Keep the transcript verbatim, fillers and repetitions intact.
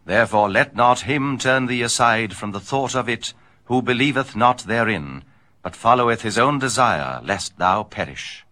Therefore let not him turn thee aside from the thought of it, who believeth not therein, but followeth his own desire, lest thou perish.